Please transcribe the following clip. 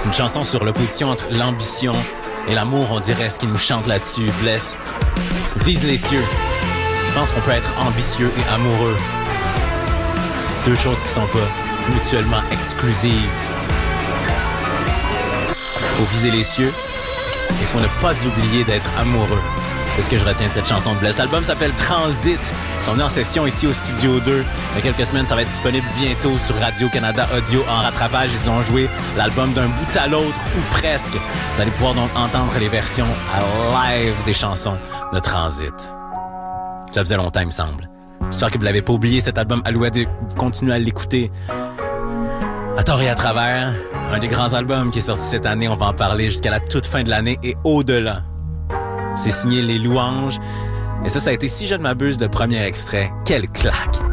C'est une chanson sur l'opposition entre l'ambition et l'amour, on dirait, ce qui nous chante là-dessus. Bless. Vise les cieux. Je pense qu'on peut être ambitieux et amoureux. C'est deux choses qui sont pas mutuellement exclusives. Faut viser les cieux et faut ne pas oublier d'être amoureux. C'est ce que je retiens de cette chanson de Bless. L'album s'appelle Transit. Ils sont venus en session ici au Studio 2. Il y a quelques semaines, ça va être disponible bientôt sur Radio-Canada Audio en rattrapage. Ils ont joué l'album d'un bout à l'autre, ou presque. Vous allez pouvoir donc entendre les versions à live des chansons de Transit. Ça faisait longtemps, il me semble. J'espère que vous l'avez pas oublié, cet album Alouette, et vous continuez à l'écouter. À tort et à travers, un des grands albums qui est sorti cette année, on va en parler jusqu'à la toute fin de l'année et au-delà. C'est signé Les Louanges. Et ça a été, si je ne m'abuse, le premier extrait. Quelle claque!